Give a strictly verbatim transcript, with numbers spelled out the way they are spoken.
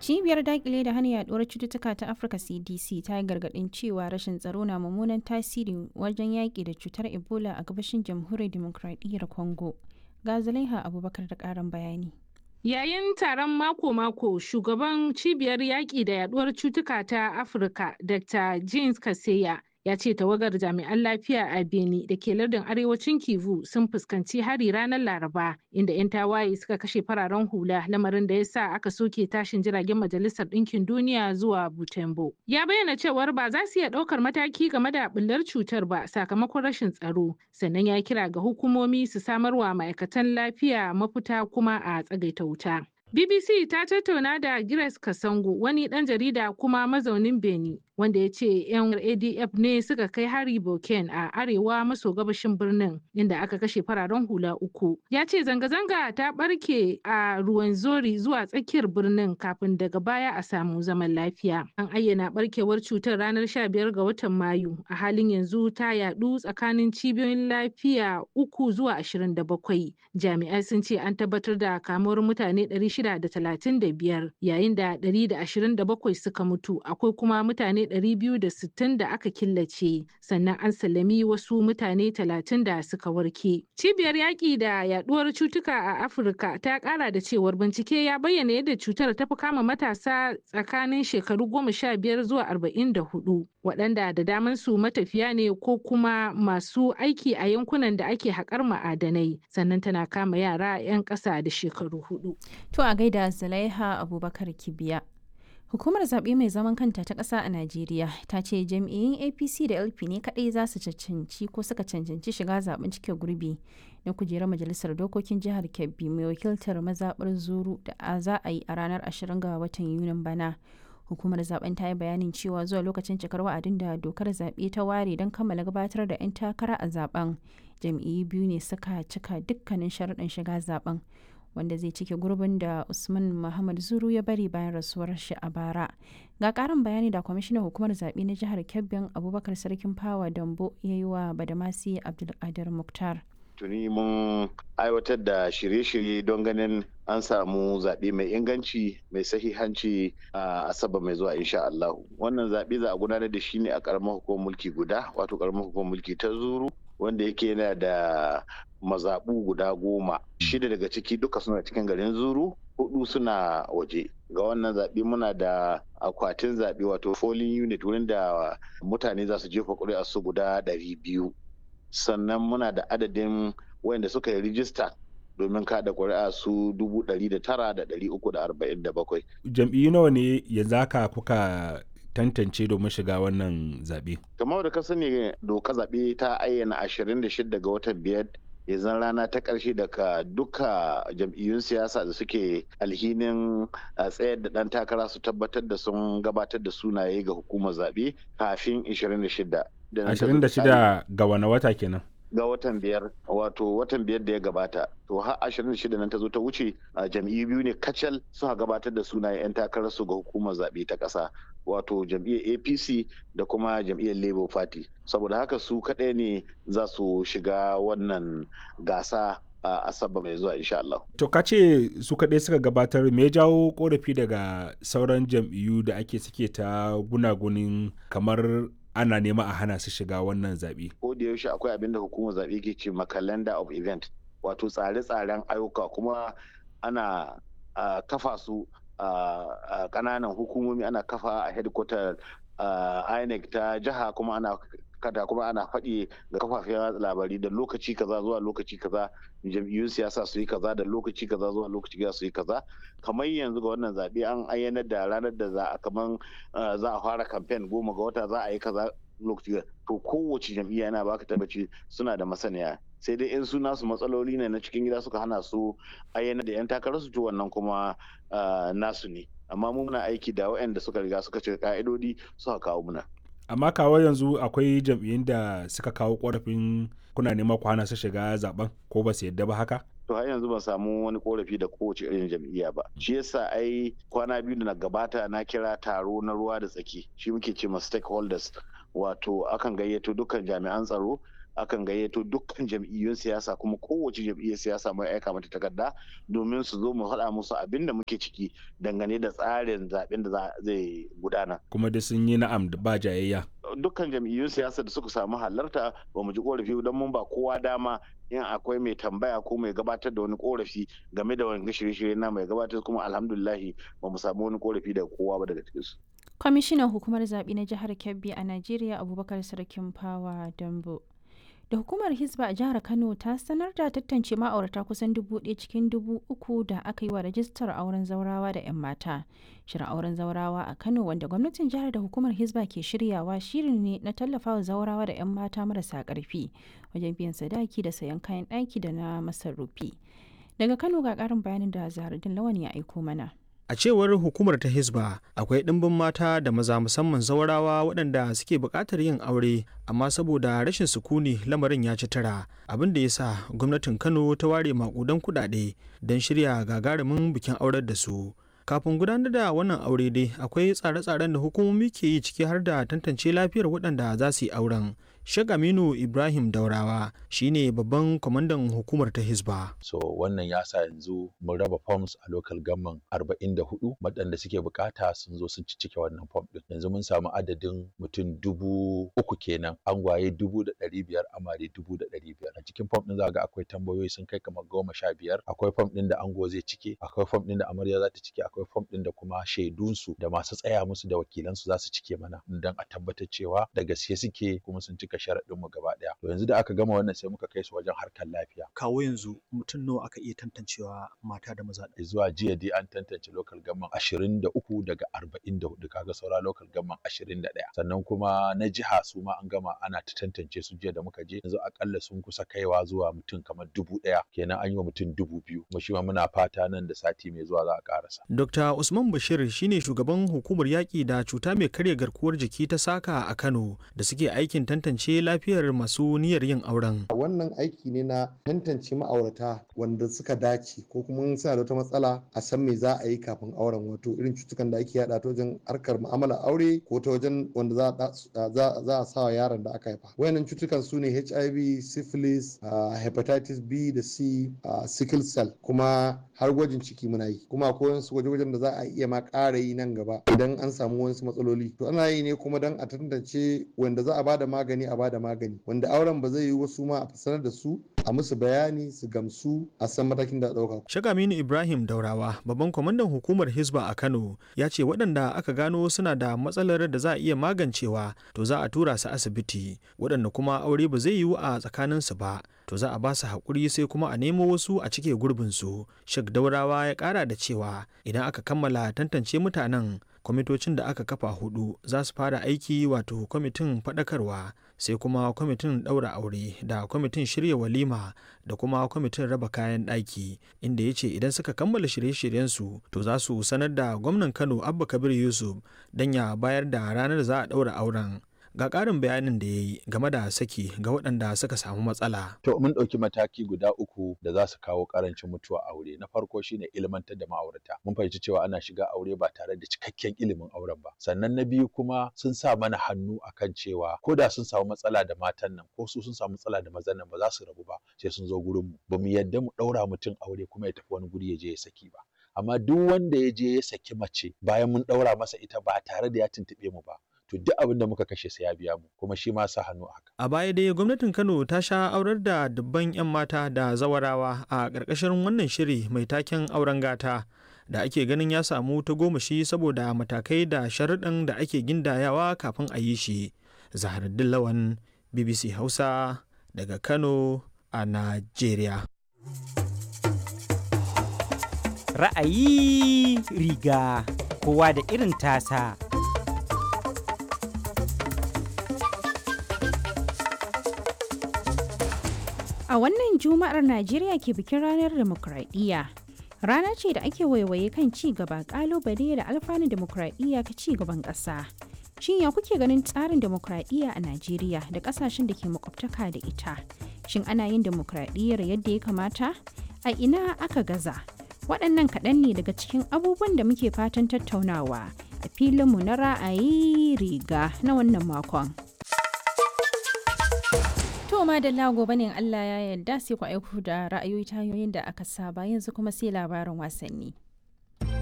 Cibiyar Daƙile da Hana Yaɗuwar Cututtuka ta Afirka C D C ta yi gargaɗin cewa rashin tsaro na mummunan tasiri wajen yaƙi da cutar Ebola a gabashin Jamhuriyar Dimokuraɗiyyar Congo. Ga Zulaiha Abubakar da ƙarin bayani. Yayin taron mako-mako, shugaban cibiyar yaƙi da yaɗuwar cutuka ta Afirka, Doctor James Kaseya, ya ce tawagar jami'an lafiya a Beni da ke lardin arewacin Kivu sun fuskanci hari ranar Laraba, inda 'yan tawaye suka kashe fararen hula, lamarin da ya sa aka soke tashin jiragen Majalisar Ɗinkin Duniya zuwa Butembo. Ya bayyana cewar ba za su iya ɗaukar mataki game da ɓullar cutar ba sakamakon rashin tsaro, sannan ya kira ga hukumomi su samarwa ma'aikatan lafiya mafita kuma a tsagaita wuta. B B C ta tattauna da Grace Kasango, wani ɗan jarida kuma mazaunin Beni, wanda ya ce 'yan A D F ne suka kai hari Boken a arewa maso gabashin birnin, inda aka kashe fararen hula uku. Ya ce zanga-zanga ta ɓarke a Ruwenzori zuwa tsakiyar birnin kafin daga baya a samu zaman lafiya. An ayyana ɓarkewar cutar ranar sha biyar ga watan Mayu. A halin yanzu ta yaɗu tsakanin cibiyoyin lafiya uku zuwa ashirin da bakwai. Jami'ai sun ce an tabbatar da kamuwar mutane ɗari shida da talatin da biyar, yayin da ɗari da ashirin da bakwai suka mutu. Akwai kuma mutane ɗari biyu da sittin da aka killace, sannan an sallami wasu mutane talatin da suka warke. Cibiyar yaƙi da yaɗuwar cutuka a Afirka ta ƙara da cewar bincike ya bayyana yadda cutar ta fi kama matasa tsakanin shekaru goma sha biyar zuwa arba'in da hudu, waɗanda da daman su matafiya ne ko kuma masu aiki a yankunan da ake haƙar ma'adanai, sannan tana kama yara 'yan ƙasa da shekaru hudu. To a gaida Zulaiha Abubakar Kibiya. Hukumar zaɓe mai zaman kanta ta ƙasa a Najeriya ta ce jam'iyyun A P C da L P ne kaɗai za su cancanci ko suka cancanci shiga zaɓen cike gurbi na kujerar majalisar dokokin jihar Kebbi mai wakiltar mazaɓar Zuru da za a yi a ranar ashirin ga watan Yunin bana. Hukumar zaben ta yi bayanin cewa zuwa lokacin cikar wa'adin da dokar zaɓe ta ware don kammala gabatar da 'yan takara a zaben, jam'iyyu biyu ne suka cika dukkanin sharuɗan shiga zaben, wanda zai cike gurbin da Usman Muhammad Zuru ya bari bayan rasuwar shi a bara. Ga ƙarin bayani da kwamishinan hukumar zaɓe na jihar Kebbin Abubakar Sarkin Fawa Dambo ya yi wa Badamasi Abdulkadir Muktar. Tuni mun aiwatar da shirye-shirye don ganin an samu zaɓe mai inganci mai sahihanci a Asabar mai zuwa insha Allah. Wannan zaɓe za a gudanar da shi ne a ƙaramar hukumar mulki guda, wato ƙaramar hukumar mulki ta Zuru, wanda yake yana da mazaɓu guda goma. Shida daga ciki duka suna cikin garin Zuru, hudu suna waje. Ga wannan zaɓe muna da akwatin zaɓe wato polling unit wurin da mutane za su jefa ƙuri'a su guda ɗari biyu. Sannan muna da adadin wayanda suka yi rijista domin kada ƙuri'a su dubu ɗari da tara da ɗari uku da arba'in da bakwai. Jam'iyyu nawa ne yanzu haka kuka tantance domin shiga wannan zaɓe? Kamar da ka sani doka zaɓe ta ayyana ashirin da shida ga watan biyar yanzu rana ta ƙarshe daga duka jam'iyyun siyasa da suke alhinin tsayar da ɗan takara su tabbatar da sun gabatar da sunaye ga hukumar zaɓe kafin ashirin da shida. ashirin da shida ga wane wata kenan? Ga watan biyar, wato watan biyar da ya gabata. To har ashirin da shida nan ta zo ta wuce, jam'iyyu biyu ne kacal suka gabatar da sunayen 'yan takararsu ga hukumar zaɓe ta ƙasa, wato jam'iyyar A P C da kuma jam'iyyar Labour Party. Saboda haka su kaɗai ne za su shiga wannan gasa a Asabar mai zuwa insha Allah. To ka ce su kaɗai suka gabatar, me ya jawo korafi daga sauran jam'iyyu da ake suke ta gunagunin kamar ana nema a hana su shiga wannan zaɓe? Ko da yaushe akwai abin da hukumar zaɓe ke ce ma calendar of event, wato tsare-tsaren ayyuka, kuma ana uh, kafa su a uh, ƙananan uh, hukumomi, ana kafa a headquarter uh, I N E C ta jiha, kuma ana kada kuma ana faɗi ga kafafen labari da lokaci kaza zuwa lokaci kaza jam'iyyun siyasa su yi kaza, da lokaci kaza zuwa lokaci kaza su yi kaza. Kamar yanzu ga wannan zaɓe an ayyana da ranar da za a kaman za a fara kamfen goma ga wata za a yi kaza lokaci. To kowace jam'iyya yana baka tabbaci suna da masaniya, sai dai in suna su matsaloli ne na cikin gida suka hana su ayyana da 'yan takarar su, to wannan kuma nasu ne. Amma mu muna aiki da waɗanda suka riga suka cika ka'idodi suka kawo muna. Amma kawo yanzu akwai jam'iyyun da suka kawo korafin kuna nema ku hana su shiga zaben, ko ba su yadda ba haka? To har yanzu ban samu wani korafi da kowace irin jam'iyya ba. Shi yasa ai kwana biyu da na gabata na kira taro na ruwa da tsaki, shi muke ce ma stakeholders, wato akan gayyato dukkan jami'an tsaro akan gayyato dukkan jam'iyyun siyasa kuma kowace jam'iyyar siyasa mai aika mata takarda domin su zo mu faɗa musu abin da muke ciki dangane da tsarin zaben da zai gudana. Kuma da sun yi na'am da ba jayayya. Dukkan jam'iyyun siyasa da suka samu halarta ba mu ji korafi don mun ba kowa dama in akwai mai tambaya ko mai gabatar da wani korafi game da wani shirye-shirye na mai gabatar kuma alhamdulillahi ba mu samu wani korafi daga kowa ba daga cikinsu. Kwamishinan hukumar zaɓe na jihar Kebbi a Najeriya Abubakar Sarkin Fawa Dambo. Da hukumar Hisba a jihar Kano ta sanar da tantance ma'aurata kusan dubu ɗaya cikin dubu uku da aka yi wa rajistar auren zaurawa da 'yan mata. Shirin auren zaurawa a Kano wanda gwamnatin jihar da hukumar Hisba ke shiryawa shirin ne na tallafawa zaurawa da 'yan mata marasa ƙarfi wajen biyan sadaki da sayan kayan ɗaki da na masarufi. Daga Kano ga ƙarin bayanin da Zaharaddin Lawan ya aiko mana. A cewar hukumar ta Hisba, akwai ɗimbin mata da maza musamman zaurawa waɗanda suke buƙatar yin aure, amma saboda rashin sukuni lamarin ya ci tara, abin da ya sa gwamnatin Kano ta ware maƙudan kuɗaɗe don shirya gagarumin bikin aurar da su. Kafin gudanar da wannan aure dai akwai tsare-tsaren da hukumomi ke yi ciki har da tantance lafiyar waɗanda za su yi auren. Sheikh Aminu Ibrahim Daurawa shine babban kwamandan hukumar ta Hisba. So wannan ya sa yanzu mun raba forms a local government arba'in da hudu waɗanda suke bukata sun zo sun cike wannan form din. Yanzu mun samu adadin mutum dubu uku kenan, angwaye dubu da ɗari biyar, amare dubu da ɗari biyar. A cikin form din za ga akwai tambayoyi sun kai kamar goma sha biyar. Akwai form din da ango zai cike, akwai form din da amarya za ta cike, akwai form din da kuma shaidunsu da masu tsaya musu da wakilansu za su cike mana don a tabbatar cewa da gaske suke kuma sun cika sharaɗin mu gaba ɗaya. To yanzu da aka gama wannan sai muka kai su wajen harkar lafiya. Kawo yanzu mutum nawa aka iya tantancewa mata da maza? Zuwa jiya dai an tantance local government ashirin da uku daga arba'in da hudu, kaga saura local government ashirin da ɗaya. Sannan kuma na jiha su ma an gama ana ta tantance su jiya da muka je, yanzu akalla sun kusa kaiwa zuwa mutum kamar dubu ɗaya, kenan an yi wa mutum dubu biyu. Kuma shi ma muna fata nan da sati mai zuwa za a karasa. Dokta Usman Bashir shine shugaban hukumar yaƙi da cuta mai karya garkuwar jiki ta Saka a Kano da suke aikin tantance lafiyar masu niyyar yin auren. Wannan aiki ne na tantance ma'aurata wanda suka dace ko kuma suna da wata matsala a san me za a yi kafin auren, wato irin cutukan da ake yada ta wajen harkar mu'amala aure ko ta wajen wanda za a sa wa yaron da aka haifa. Wayannan cutukan su ne H I V, syphilis, hepatitis B da C, sickle cell, kuma har gwajin ciki muna yi. Kuma akwai wasu gwaje-gwajen da za a iya ma ƙara yi nan gaba idan an samu wasu matsaloli. To ana yi ne kuma don a tantance wanda za a bada magani a bada magani, wanda auren ba zai yi wasu ma a sanar da su a musu bayani su gamsu a san matakin da ɗauka. Sheikh Aminu Ibrahim Daurawa, babban kwamandan hukumar Hisba a Kano, ya ce waɗanda aka gano suna da matsalar da za a iya magancewa to za a tura su asibiti, waɗanda kuma aure ba zai yiwu a tsakaninsu ba to za a ba su haƙuri sai kuma a nemo wasu a cike gurbinsu. Sheikh Daurawa ya ƙara da cewa idan aka kammala tantance mutanen, kwamitocin da aka kafa hudu za su fara aiki, wato kwamitin faɗakarwa, sai kuma kwamitin ɗaura aure da kwamitin shirya walima da kuma kwamitin raba kayan ɗaki, inda ya ce idan suka kammala shirye-shiryensu to za su sanar da gwamnan Kano Abba Kabir Yusuf don ya bayar da ranar za a ɗaura auren. Ga ƙarin bayanin da ya yi game da saki ga waɗanda suka samu matsala. To mun ɗauki mataki guda uku da za su kawo ƙarancin mutuwa aure. Na farko shine ilmantar da ma'aurata. Mun fahimci cewa ana shiga aure ba tare da cikakken ilimin auren ba. Sannan na biyu kuma sun sa mana hannu akan cewa ko da sun samu matsala da matan nan ko su sun samu matsala da mazan nan ba za su rabu ba sai sun zo gurin mu. Ba mu yadda mu ɗaura mutum aure kuma ya tafi wani guri ya je ya saki ba. Amma duk wanda ya je ya saki mace bayan mun ɗaura masa ita ba tare da ya tuntuɓe mu ba, to duk abin da muka kashe sai ya biya mu, kuma shi ma sa hannu haka. A baya dai gwamnatin Kano ta sha aurar da dubban 'yan mata da zawarawa a ƙarƙashin wannan shiri mai taken auren gata da ake ganin ya samu tagomashi saboda matakai da sharuɗan da ake gindayawa kafin a yi shi. Zaharaddin Lawan, B B C Hausa daga Kano a Najeriya. Ra'ayi riga kowa da irin tasa. A wannan Juma'ar Najeriya ke bikin ranar demokradiyya. Rana ce da ake waiwaye kan ci gaba, kalubale da alfanun demokradiyya ka ci gaban ƙasa. Shin ya kuke ganin tsarin demokradiyya a Najeriya da ƙasashen da ke makwabtaka da ita? Shin ana yin demokradiyyar yadda ya kamata? A ina aka gaza? Waɗannan kaɗan ne daga cikin abubuwan da muke fatan tattaunawa a filinmu na ra'ayi riga na wannan makon. To madalla gobe ne Allah ya yarda sai ku aiko da ra'ayoyi ta hanyoyin da aka saba yanzu kuma sai labarin wasanni.